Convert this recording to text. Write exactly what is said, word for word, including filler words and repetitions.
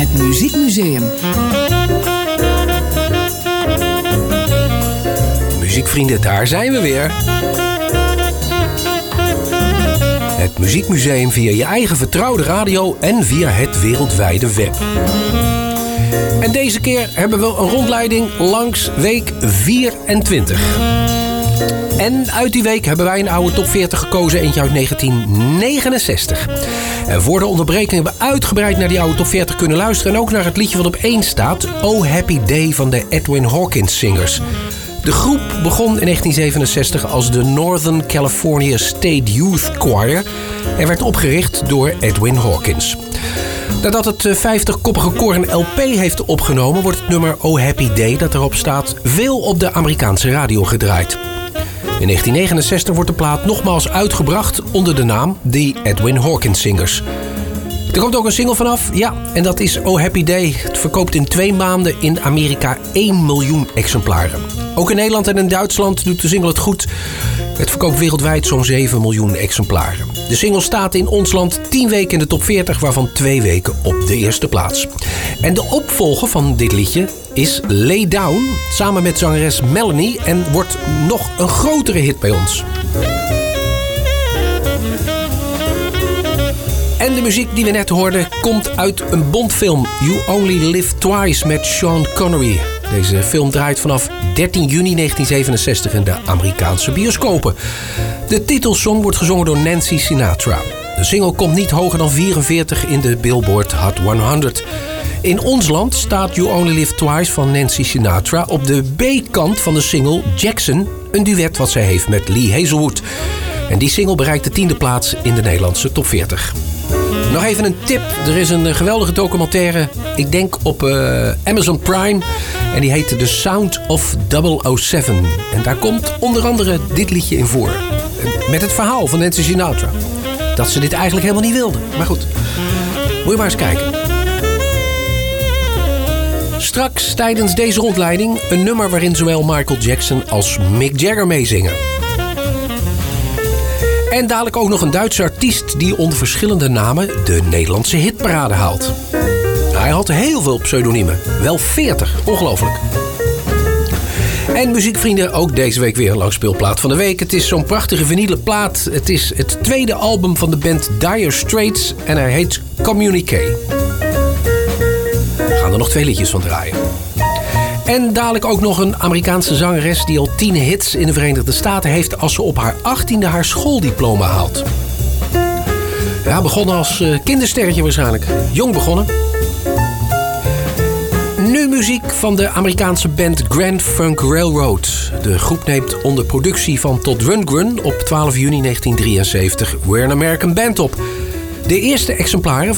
Het Muziekmuseum. Muziekvrienden, daar zijn we weer. Het Muziekmuseum via je eigen vertrouwde radio en via het wereldwijde web. En deze keer hebben we een rondleiding langs week vierentwintig. En uit die week hebben wij een oude top veertig gekozen, eentje uit negentien negenenzestig. En voor de onderbreking hebben we uitgebreid naar die oude top veertig kunnen luisteren en ook naar het liedje wat op één staat, Oh Happy Day van de Edwin Hawkins Singers. De groep begon in negentien zevenenzestig als de Northern California State Youth Choir en werd opgericht door Edwin Hawkins. Nadat het vijftig-koppige koor een L P heeft opgenomen, wordt het nummer Oh Happy Day dat erop staat veel op de Amerikaanse radio gedraaid. In negentien negenenzestig wordt de plaat nogmaals uitgebracht onder de naam The Edwin Hawkins Singers. Er komt ook een single vanaf, ja, en dat is Oh Happy Day. Het verkoopt in twee maanden in Amerika één miljoen exemplaren. Ook in Nederland en in Duitsland doet de single het goed. Het verkoopt wereldwijd zo'n zeven miljoen exemplaren. De single staat in ons land tien weken in de top veertig, waarvan twee weken op de eerste plaats. En de opvolger van dit liedje is Lay Down, samen met zangeres Melanie, en wordt nog een grotere hit bij ons. En de muziek die we net hoorden komt uit een Bondfilm, You Only Live Twice met Sean Connery. Deze film draait vanaf dertien juni negentien zevenenzestig in de Amerikaanse bioscopen. De titelsong wordt gezongen door Nancy Sinatra. De single komt niet hoger dan vierenveertig in de Billboard Hot honderd. In ons land staat You Only Live Twice van Nancy Sinatra op de B-kant van de single Jackson, een duet wat zij heeft met Lee Hazelwood. En die single bereikt de tiende plaats in de Nederlandse top veertig. Nog even een tip. Er is een geweldige documentaire, ik denk op uh, Amazon Prime. En die heet The Sound of double oh seven. En daar komt onder andere dit liedje in voor. Met het verhaal van Nancy Sinatra. Dat ze dit eigenlijk helemaal niet wilde. Maar goed, moet je maar eens kijken. Straks tijdens deze rondleiding een nummer waarin zowel Michael Jackson als Mick Jagger meezingen. En dadelijk ook nog een Duitse artiest die onder verschillende namen de Nederlandse hitparade haalt. Hij had heel veel pseudoniemen. Wel veertig. Ongelooflijk. En muziekvrienden, ook deze week weer een langspeelplaat van de week. Het is zo'n prachtige vinylen plaat. Het is het tweede album van de band Dire Straits en hij heet Communique. We gaan er nog twee liedjes van draaien. En dadelijk ook nog een Amerikaanse zangeres die al tien hits in de Verenigde Staten heeft als ze op haar achttiende haar schooldiploma haalt. Ja, begonnen als kindersterretje waarschijnlijk. Jong begonnen. Nu muziek van de Amerikaanse band Grand Funk Railroad. De groep neemt onder productie van Todd Rundgren op twaalf juni negentien drieënzeventig We're an American Band op. De eerste exemplaren